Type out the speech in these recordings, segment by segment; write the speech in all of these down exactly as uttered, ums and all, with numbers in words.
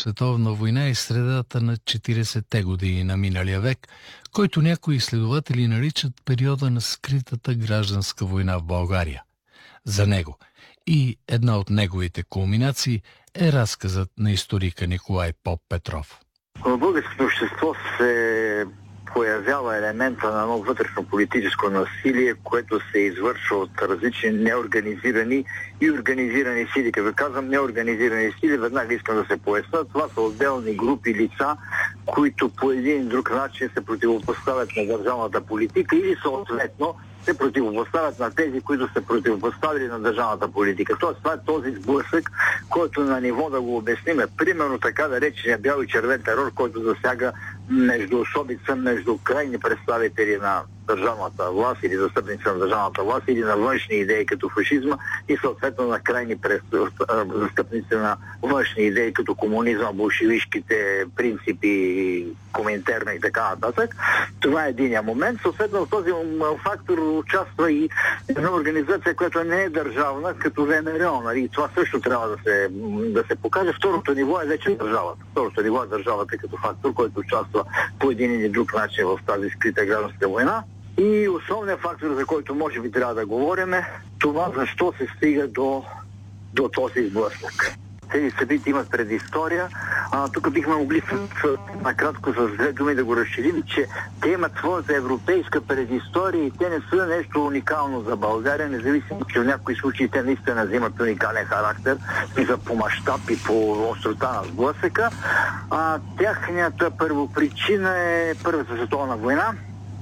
световна война и средата на четиридесетте години на миналия век, който някои изследователи наричат периода на скритата гражданска война в България. За него и една от неговите кулминации е разказът на историка Николай Поппетров. В българското общество се появява елемента на едно вътрешно политическо насилие, което се извършва от различни неорганизирани и организирани сили. Като казвам неорганизирани сили, веднага искам да се поясня. Това са отделни групи лица, които по един или друг начин се противопоставят на държавната политика или съответно се противопоставят на тези, които се противопоставили на държавната политика. Тоест, това е този сблъсък, който на ниво да го обясним. Примерно така да речения бял и червен терор, който засяга между особица, между крайни представители на държавната власт или застъпници на държавната власт или на външни идеи като фашизма и съответно на крайни застъпници на външни идеи като комунизма, болшевишките принципи, коминтерна и така нататък. Това е единия момент. Съответно в този фактор участва и една организация, която не е държавна, като ВМРО. Нали? И това също трябва да се, да се покаже. Второто ниво е вече държавата. Второто ниво е държавата като фактор, който участва по един или друг начин в тази скрита гражданска война. И основният фактор, за който може би трябва да говорим, е това защо се стига до, до този сблъсък. Тези събития имат предистория. А, тук бихме могли накратко с две думи да го разширим, че те имат своята европейска предистория и те не са нещо уникално за България, независимо, че в някои случаи те наистина взимат уникален характер и за по мащаб и по острота на сблъсъка. А, тяхната първопричина е Първата световна война.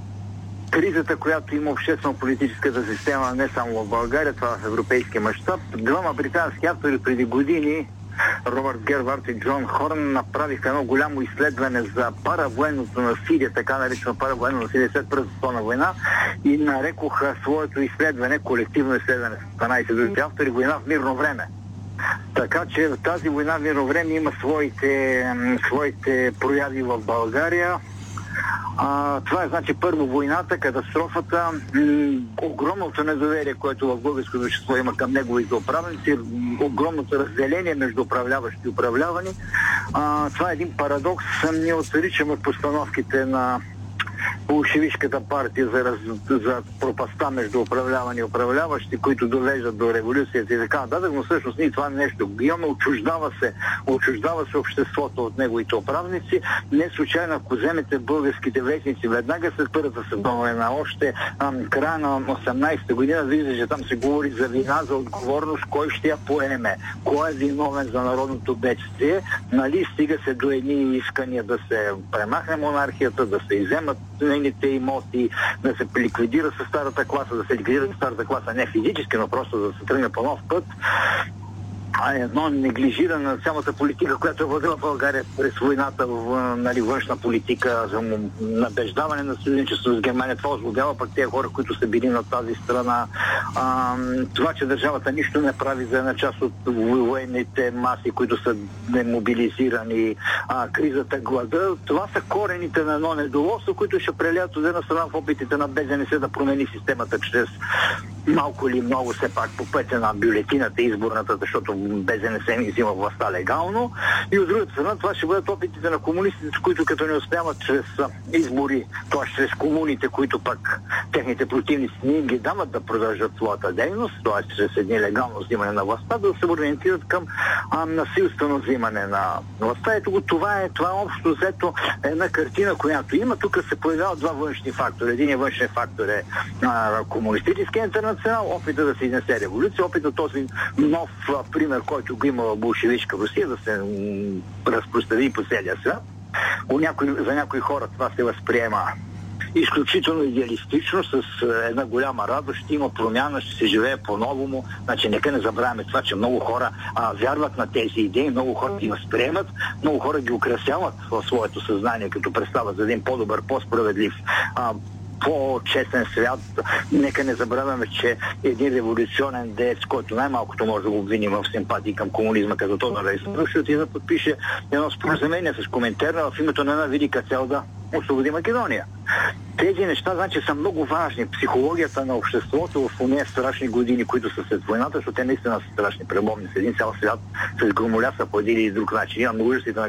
Кризата, която има обществено-политическата система не само в България, това в европейски мащаб. Двама британски автори преди години, Робърт Гервард и Джон Хорн, направиха едно голямо изследване за паравоенното насилие, така наречено паравоенно насилие след Първата световна война и нарекоха своето изследване, колективно изследване с дванадесет други автори, война в мирно време. Така че в тази война в мирно време има своите, своите прояви в България. А, това е, значи, първо войната, катастрофата, м- огромното недоверие, което в българското общество има към неговите управници, огромното разделение между управляващи и управлявани. А, това е един парадокс. Ние отричаме постановките на болшевишката партия за, раз, за пропаста между управлявани и управляващи, които довеждат до революцията и така нататък, но всъщност ние това нещо го имаме, отчуждава се, отчуждава се обществото от неговите управници. Не случайно, ако вземете българските вестници веднага след Първата световна война, още ам, края на осемнадесета година, вижда, че там се говори за вина, за отговорност, кой ще я поеме, кой е виновен за народното бедствие, нали, стига се до едни искания да се премахне монархията, да се изземат нейните имоти, да се ликвидира със старата класа, да се ликвидира със старата класа не физически, но просто да се тръгне по нов път. А едно неглижиране на цялата политика, която е водила България през войната, в, нали, външна политика, за набеждаване на съюзничество с Германия. Това озлобява пък тези хора, които са били на тази страна. А, това, че държавата нищо не прави за една част от военните маси, които са демобилизирани, а, кризата, глада, това са корените на едно недоволство, които ще прелят от една страна в опитите на БЗНС да промени системата чрез малко или много все пак по пътя на бюлетината изборната, защото БЗНС ни взима властта легално. И от другата страна това ще бъдат опитите на комунистите, които като не успяват чрез избори, т.е. чрез комуните, които пък техните противници не ги дават да продължат своята дейност, т.е. чрез едни легално взимане на властта, да се ориентират към а, насилствено взимане на властта. Ето го, това е, това е общо взето една картина, която има. Тук се появяват два външни фактора. Един външен фактор е а, комунистически интернационал, опита да се изнесе революция, опита този нов а, пример, който го има в болшевишка Русия, да се м- разпространи по целия свят. У някой, за някои хора това се възприема изключително идеалистично, с една голяма радост, ще има промяна, ще се живее по-новому. Значи, нека не забравяме това, че много хора а, вярват на тези идеи, много хора ги възприемат, много хора ги украсяват в своето съзнание, като представят за един по-добър, по-справедлив, а, по-честен свят. Нека не забравяме, че един революционен деец, който най-малкото може да го обвиним в симпатии към комунизма, като то да ще отиде да подпише едно споразумение с Коминтерна в името на една велика цел да освободи Македония. Тези неща, значи, са много важни. Психологията на обществото в уния страшни години, които са след войната, защото те наистина са страшни, преломни с един цял свят, с громоляса по един или друг начин. Имам ужасите на